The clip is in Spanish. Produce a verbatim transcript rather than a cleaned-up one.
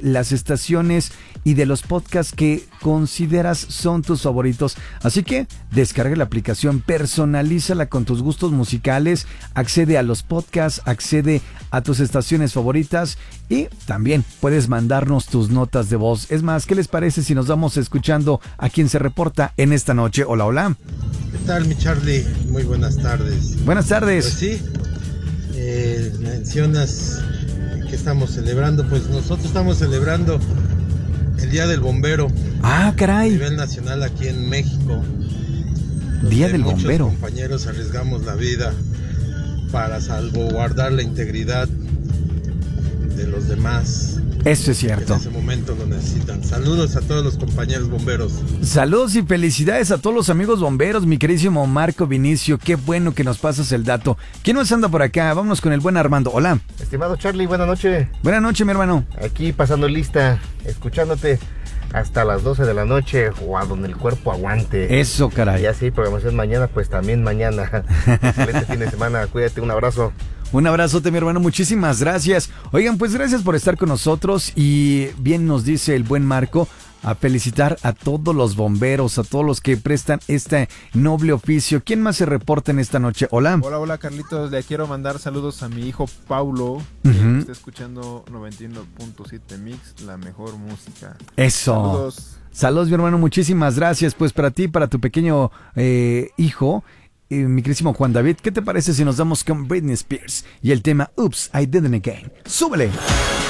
las estaciones y de los podcasts que consideras son tus favoritos. Así que descarga la aplicación, personalízala con tus gustos musicales, accede a los podcasts, accede a tus estaciones favoritas y también puedes mandarnos tus notas de voz. Es más, ¿qué les parece si nos vamos escuchando a quien se reporta en esta noche? Hola, hola. ¿Qué tal, mi Charlie? Muy buenas tardes. Buenas tardes. Pues sí, eh, mencionas que estamos celebrando. Pues nosotros estamos celebrando el Día del Bombero. Ah, caray. A nivel nacional aquí en México. Día del muchos Bombero. Compañeros arriesgamos la vida para salvaguardar la integridad de los demás. Eso es cierto. En ese momento lo necesitan. Saludos a todos los compañeros bomberos. Saludos y felicidades a todos los amigos bomberos, mi queridísimo Marco Vinicio. Qué bueno que nos pasas el dato. ¿Quién nos anda por acá? Vámonos con el buen Armando. Hola. Estimado Charlie, buenas noches. Buenas noches, mi hermano. Aquí pasando lista, escuchándote hasta las doce de la noche o a donde el cuerpo aguante. Eso, caray. Y así, programación mañana, pues también mañana. Excelente fin de semana, cuídate, un abrazo. Un abrazote, mi hermano, muchísimas gracias. Oigan, pues gracias por estar con nosotros y bien nos dice el buen Marco, a felicitar a todos los bomberos, a todos los que prestan este noble oficio. ¿Quién más se reporta en esta noche? Hola. Hola, hola, Carlitos. Le quiero mandar saludos a mi hijo Paulo, uh-huh. que está escuchando noventa y uno punto siete Mix, la mejor música. Eso. Saludos. Saludos, mi hermano, muchísimas gracias. Pues para ti, para tu pequeño eh, hijo, eh, mi querísimo Juan David, ¿qué te parece si nos damos con Britney Spears y el tema Oops, I Did It Again? ¡Súbele!